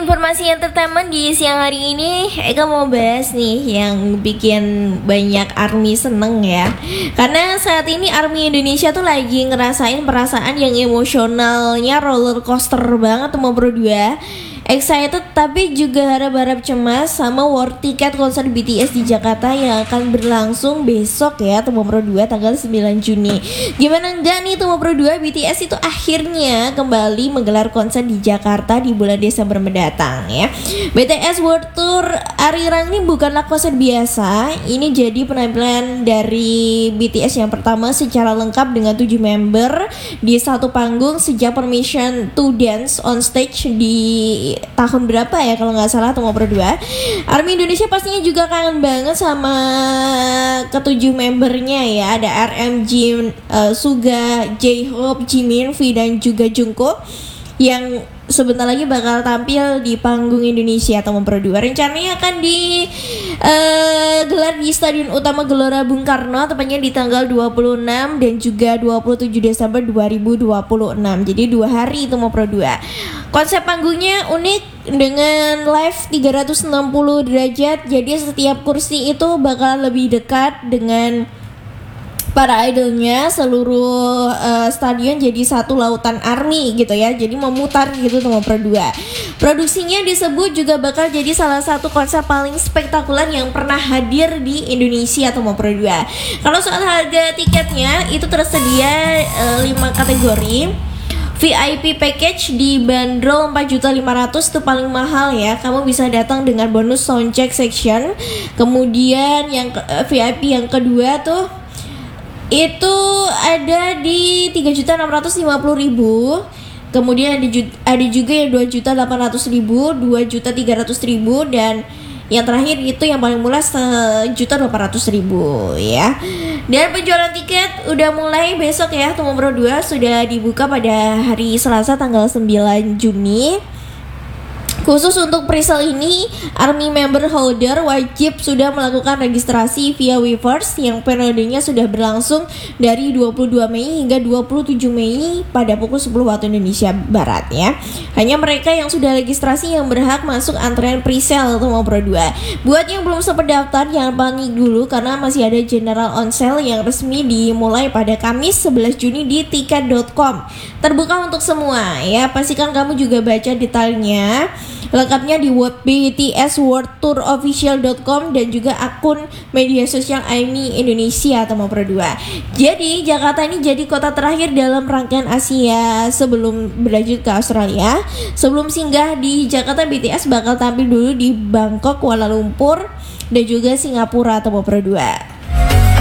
informasi entertainment di siang hari ini, Eka mau bahas nih yang bikin banyak ARMY seneng ya. Karena saat ini ARMY Indonesia tuh lagi ngerasain perasaan yang emosionalnya roller coaster banget sama berdua. Excited tapi juga harap-harap cemas sama war tiket konser BTS di Jakarta yang akan berlangsung besok ya, Tumo Pro 2 tanggal 9 Juni. Gimana enggak nih Tumo Pro 2, BTS itu akhirnya kembali menggelar konser di Jakarta di bulan Desember mendatang ya. BTS World Tour Arirang ini bukanlah konser biasa. Ini jadi penampilan dari BTS yang pertama secara lengkap dengan 7 member di satu panggung sejak Permission to Dance on Stage di tahun berapa ya kalau nggak salah Tumo Pro 2. ARMY Indonesia pastinya juga kangen banget sama ketujuh membernya ya. Ada RMG, Suga, J-Hope, Jimin, V dan juga Jungkook yang sebentar lagi bakal tampil di panggung Indonesia Tumo Pro 2. Rencananya akan digelar di Stadion Utama Gelora Bung Karno tepatnya di tanggal 26 dan juga 27 Desember 2026. Jadi 2 hari Tumo Pro 2. Konsep panggungnya unik dengan live 360 derajat. Jadi setiap kursi itu bakal lebih dekat dengan para idolnya. Seluruh stadion jadi satu lautan ARMY gitu ya. Jadi memutar gitu Tumo Pro 2. Produksinya disebut juga bakal jadi salah satu konser paling spektakuler yang pernah hadir di Indonesia Tumo Pro 2. Kalau soal harga tiketnya itu tersedia 5 kategori. VIP package dibanderol 4.500.000 itu paling mahal ya. Kamu bisa datang dengan bonus soundcheck section. Kemudian yang VIP yang kedua tuh itu ada di 3.650.000. Kemudian ada juga yang 2.800.000, 2.300.000 dan yang terakhir itu yang paling murah 1.800.000 ya. Dan penjualan tiket udah mulai besok ya. Tumo Pro 2 sudah dibuka pada hari Selasa tanggal 9 Juni. Khusus untuk presale ini, ARMY member holder wajib sudah melakukan registrasi via Weverse yang periodenya sudah berlangsung dari 22 Mei hingga 27 Mei pada pukul 10 waktu Indonesia Barat ya. Hanya mereka yang sudah registrasi yang berhak masuk antrean presale Tumo Pro 2. Buat yang belum sempat daftar jangan panik dulu karena masih ada general on sale yang resmi dimulai pada Kamis 11 Juni di tiket.com. Terbuka untuk semua ya. Pastikan kamu juga baca detailnya lengkapnya di btsworldtourofficial.com dan juga akun media sosial ARMY Indonesia Tumo Pro 2. Jadi Jakarta ini jadi kota terakhir dalam rangkaian Asia sebelum berlanjut ke Australia. Sebelum singgah di Jakarta, BTS bakal tampil dulu di Bangkok, Kuala Lumpur dan juga Singapura Tumo Pro 2.